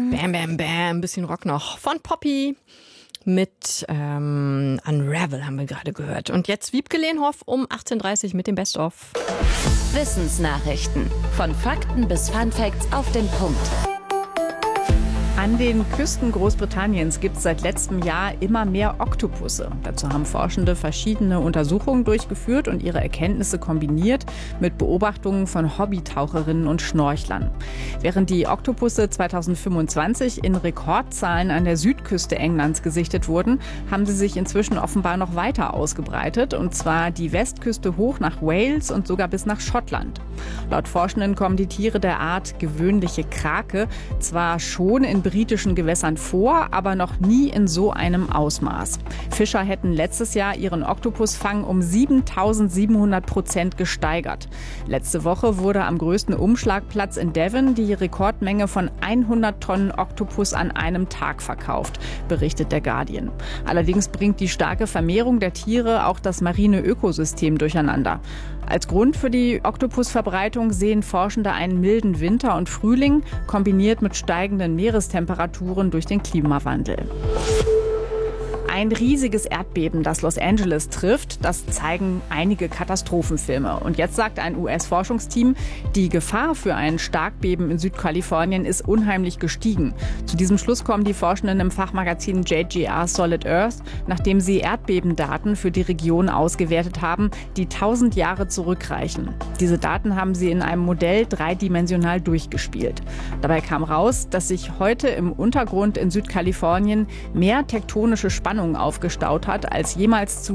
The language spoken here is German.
Bam, bam, bam. Ein bisschen Rock noch von Poppy mit Unravel haben wir gerade gehört. Und jetzt Wiebke Lehnhoff um 18:30 Uhr mit dem Best-of. Wissensnachrichten. Von Fakten bis Funfacts auf den Punkt. An den Küsten Großbritanniens gibt es seit letztem Jahr immer mehr Oktopusse. Dazu haben Forschende verschiedene Untersuchungen durchgeführt und ihre Erkenntnisse kombiniert mit Beobachtungen von Hobbytaucherinnen und Schnorchlern. Während die Oktopusse 2025 in Rekordzahlen an der Südküste Englands gesichtet wurden, haben sie sich inzwischen offenbar noch weiter ausgebreitet, und zwar die Westküste hoch nach Wales und sogar bis nach Schottland. Laut Forschenden kommen die Tiere der Art Gewöhnliche Krake zwar schon in britischen Gewässern vor, aber noch nie in so einem Ausmaß. Fischer hätten letztes Jahr ihren Oktopusfang um 7.700% gesteigert. Letzte Woche wurde am größten Umschlagplatz in Devon die Rekordmenge von 100 Tonnen Oktopus an einem Tag verkauft, berichtet der Guardian. Allerdings bringt die starke Vermehrung der Tiere auch das marine Ökosystem durcheinander. Als Grund für die Oktopusverbreitung sehen Forschende einen milden Winter und Frühling, kombiniert mit steigenden Meerestemperaturen durch den Klimawandel. Ein riesiges Erdbeben, das Los Angeles trifft, das zeigen einige Katastrophenfilme. Und jetzt sagt ein US-Forschungsteam, die Gefahr für ein Starkbeben in Südkalifornien ist unheimlich gestiegen. Zu diesem Schluss kommen die Forschenden im Fachmagazin JGR Solid Earth, nachdem sie Erdbebendaten für die Region ausgewertet haben, die 1000 Jahre zurückreichen. Diese Daten haben sie in einem Modell dreidimensional durchgespielt. Dabei kam raus, dass sich heute im Untergrund in Südkalifornien mehr tektonische Spannung aufgestaut hat als jemals zuvor.